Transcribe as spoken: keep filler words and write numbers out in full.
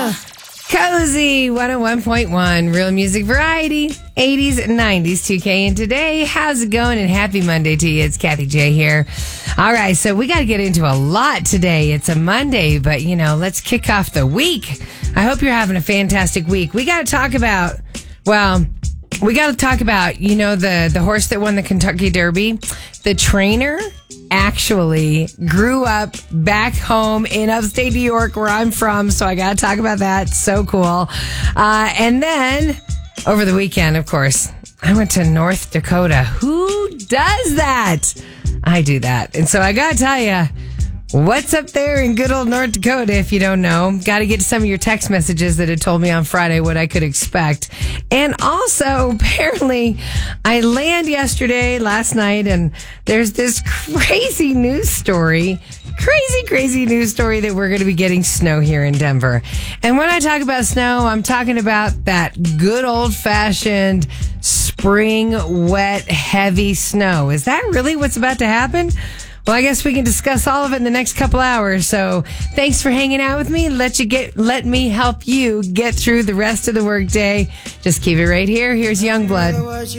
Cozy one oh one point one, real music variety, eighties and nineties, two K. And today, how's it going? And happy Monday to you. It's Kathy J here. All right, so we got to get into a lot today. It's a Monday, but, you know, let's kick off the week. I hope you're having a fantastic week. We got to talk about, well, we got to talk about, you know, the, the horse that won the Kentucky Derby. The trainer actually grew up back home in upstate New York where I'm from. So I got to talk about that. So cool. Uh, and then over the weekend, of course, I went to North Dakota. Who does that? I do that. And so I got to tell you, what's up there in good old North Dakota, if you don't know? Got to get to some of your text messages that had told me on Friday what I could expect. And also, apparently, I land yesterday, last night, and there's this crazy news story, crazy, crazy news story that we're going to be getting snow here in Denver. And when I talk about snow, I'm talking about that good old-fashioned spring, wet, heavy snow. Is that really what's about to happen? Well, I guess we can discuss all of it in the next couple hours. So thanks for hanging out with me. Let you get, let me help you get through the rest of the workday. Just keep it right here. Here's Youngblood.